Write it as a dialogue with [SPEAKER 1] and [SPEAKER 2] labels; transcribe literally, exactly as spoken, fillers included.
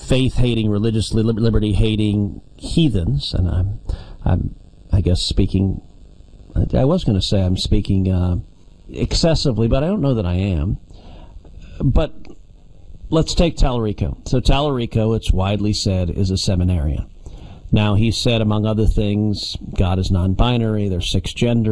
[SPEAKER 1] faith-hating, religious liberty-hating heathens, and I'm, I'm, I guess speaking, I was going to say I'm speaking uh, excessively, but I don't know that I am. But let's take Tallarico. So Tallarico, it's widely said, is a seminarian. Now, he said, among other things, God is non-binary, there's six genders.